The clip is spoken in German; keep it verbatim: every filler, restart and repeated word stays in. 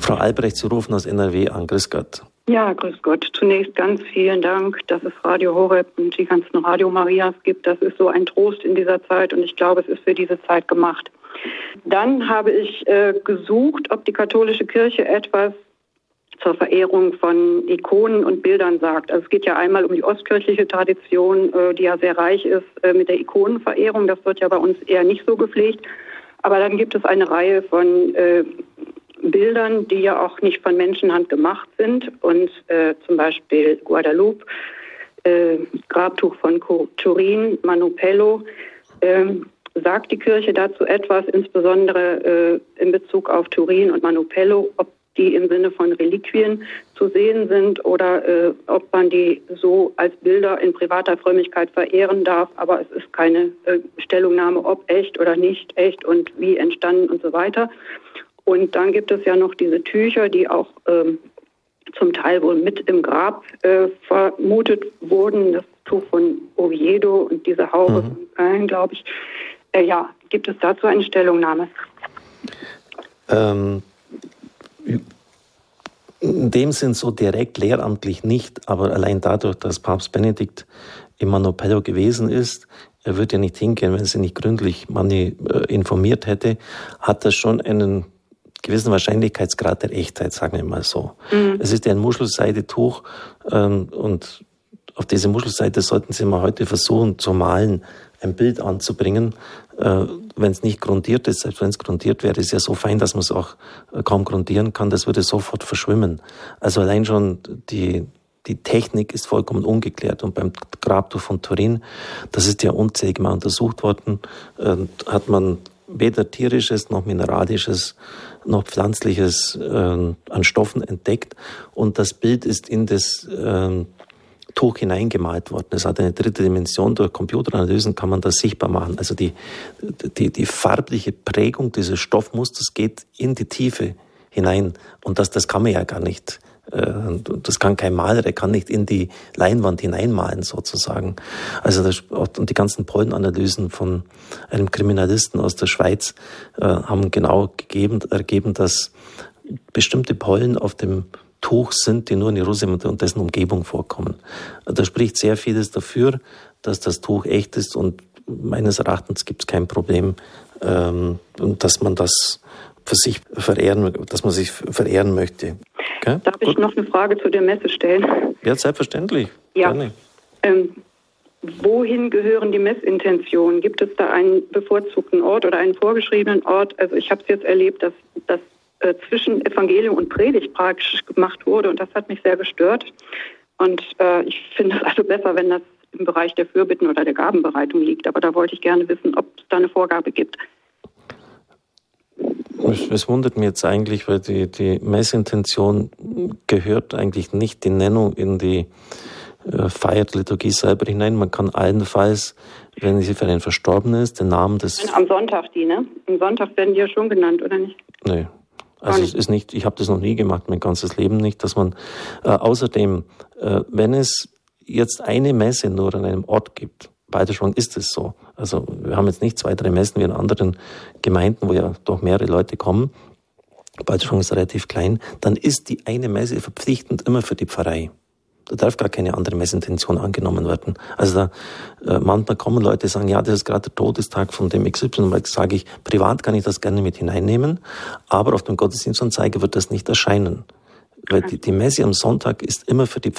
Frau Albrecht, Sie rufen aus N R W an. Grüß Gott. Ja, grüß Gott. Zunächst ganz vielen Dank, dass es Radio Horeb und die ganzen Radio Marias gibt. Das ist so ein Trost in dieser Zeit und ich glaube, es ist für diese Zeit gemacht. Dann habe ich äh, gesucht, ob die katholische Kirche etwas zur Verehrung von Ikonen und Bildern sagt. Also es geht ja einmal um die ostkirchliche Tradition, äh, die ja sehr reich ist äh, mit der Ikonenverehrung. Das wird ja bei uns eher nicht so gepflegt. Aber dann gibt es eine Reihe von äh, Bildern, die ja auch nicht von Menschenhand gemacht sind. Und äh, zum Beispiel Guadalupe, äh, Grabtuch von Turin, Manopello. Äh, sagt die Kirche dazu etwas, insbesondere äh, in Bezug auf Turin und Manopello, ob die im Sinne von Reliquien zu sehen sind oder äh, ob man die so als Bilder in privater Frömmigkeit verehren darf. Aber es ist keine äh, Stellungnahme, ob echt oder nicht echt und wie entstanden und so weiter. Und dann gibt es ja noch diese Tücher, die auch ähm, zum Teil wohl mit im Grab äh, vermutet wurden. Das Tuch von Oviedo und diese Haube mhm. von Köln, glaube ich. Äh, ja, gibt es dazu eine Stellungnahme? Ähm, in dem Sinn so direkt lehramtlich nicht, aber allein dadurch, dass Papst Benedikt im Manopello gewesen ist, er würde ja nicht hingehen, wenn sie nicht gründlich mani, äh, informiert hätte, hat das schon einen gewissen Wahrscheinlichkeitsgrad der Echtheit, sagen wir mal so. Mhm. Es ist ja ein Muschelseidetuch ähm, und auf diese Muschelseite sollten Sie mal heute versuchen zu malen, ein Bild anzubringen. Äh, wenn es nicht grundiert ist, selbst wenn es grundiert wäre, ist es ja so fein, dass man es auch äh, kaum grundieren kann, das würde sofort verschwimmen. Also allein schon die die Technik ist vollkommen ungeklärt. Und beim Grabtuch von Turin, das ist ja unzählig mal untersucht worden, äh, hat man weder tierisches noch mineralisches noch pflanzliches äh, an Stoffen entdeckt. Und das Bild ist in das äh, Tuch hineingemalt worden. Es hat eine dritte Dimension. Durch Computeranalysen kann man das sichtbar machen. Also die, die, die farbliche Prägung dieses Stoffmusters geht in die Tiefe hinein. Und das, das kann man ja gar nicht. Das kann kein Maler, der kann nicht in die Leinwand hineinmalen sozusagen. Also das, und die ganzen Pollenanalysen von einem Kriminalisten aus der Schweiz äh, haben genau gegeben, ergeben, dass bestimmte Pollen auf dem Tuch sind, die nur in Jerusalem und dessen Umgebung vorkommen. Da spricht sehr vieles dafür, dass das Tuch echt ist und meines Erachtens gibt es kein Problem, ähm, dass man das für sich verehren, dass man sich verehren möchte. Okay? Darf Gut. ich noch eine Frage zu der Messe stellen? Ja, selbstverständlich. Ja. Gerne. Ähm, wohin gehören die Messintentionen? Gibt es da einen bevorzugten Ort oder einen vorgeschriebenen Ort? Also ich habe es jetzt erlebt, dass das äh, zwischen Evangelium und Predigt praktisch gemacht wurde und das hat mich sehr gestört. Und äh, ich finde es also besser, wenn das im Bereich der Fürbitten oder der Gabenbereitung liegt. Aber da wollte ich gerne wissen, ob es da eine Vorgabe gibt. Es wundert mich jetzt eigentlich, weil die, die Messintention gehört eigentlich nicht die Nennung in die äh, Feierliturgie selber hinein. Man kann allenfalls, wenn sie für einen Verstorbenen ist, den Namen des... Am Sonntag die, ne? Am Sonntag werden die ja schon genannt, oder nicht? Nee. Also es ist nicht, ich habe das noch nie gemacht, mein ganzes Leben nicht, dass man äh, außerdem, äh, wenn es jetzt eine Messe nur an einem Ort gibt, Balderschwang ist es so. Also wir haben jetzt nicht zwei, drei Messen wie in anderen Gemeinden, wo ja doch mehrere Leute kommen. Balderschwang ist relativ klein. Dann ist die eine Messe verpflichtend immer für die Pfarrei. Da darf gar keine andere Messintention angenommen werden. Also da äh, manchmal kommen Leute, die sagen, ja, das ist gerade der Todestag von dem X Y. Und sage ich, privat kann ich das gerne mit hineinnehmen, aber auf dem Gottesdienstanzeiger wird das nicht erscheinen. Weil die, die Messe am Sonntag ist immer für die